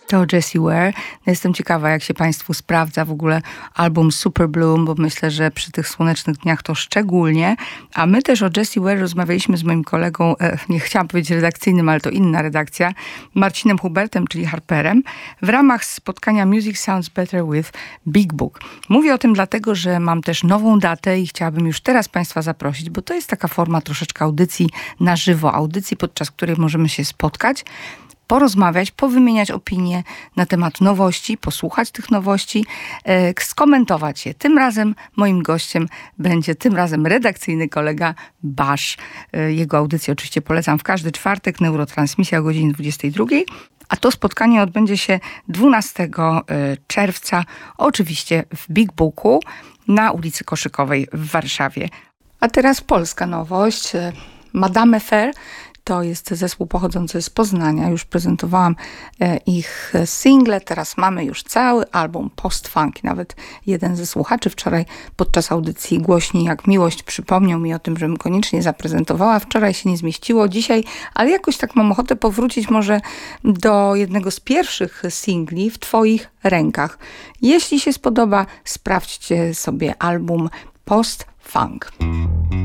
To Jessie Ware. Jestem ciekawa, jak się Państwu sprawdza w ogóle album Super Bloom, bo myślę, że przy tych słonecznych dniach to szczególnie. A my też o Jessie Ware rozmawialiśmy z moim kolegą, nie chciałam powiedzieć redakcyjnym, ale to inna redakcja, Marcinem Hubertem, czyli Harperem, w ramach spotkania Music Sounds Better with Big Book. Mówię o tym dlatego, że mam też nową datę i chciałabym już teraz Państwa zaprosić, bo to jest taka forma troszeczkę audycji na żywo, audycji, podczas której możemy się spotkać, porozmawiać, powymieniać opinie na temat nowości, posłuchać tych nowości, skomentować je. Tym razem moim gościem będzie redakcyjny kolega Basz. Jego audycję oczywiście polecam w każdy czwartek, neurotransmisja o godzinie 22. A to spotkanie odbędzie się 12 czerwca, oczywiście w Big Booku na ulicy Koszykowej w Warszawie. A teraz polska nowość. Madame Fair to jest zespół pochodzący z Poznania. Już prezentowałam ich single. Teraz mamy już cały album post-funk. Nawet jeden ze słuchaczy wczoraj podczas audycji Głośniej jak miłość przypomniał mi o tym, żebym koniecznie zaprezentowała. Wczoraj się nie zmieściło, dzisiaj, ale jakoś tak mam ochotę powrócić może do jednego z pierwszych singli W Twoich rękach. Jeśli się spodoba, sprawdźcie sobie album post-funk.